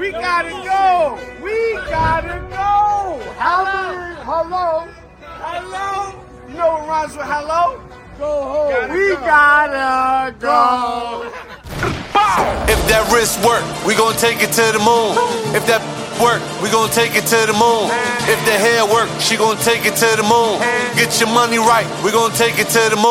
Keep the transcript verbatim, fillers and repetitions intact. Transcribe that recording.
We gotta go. We gotta go. Hello. Hello. Hello. You know what rhymes with hello? Go home. Gotta we go. gotta go. If that wrist work, we gon' take it to the moon. If that work, we gon' take it to the moon. If the hair work, she gon' take it to the moon. Get your money right, we gon' take it to the moon.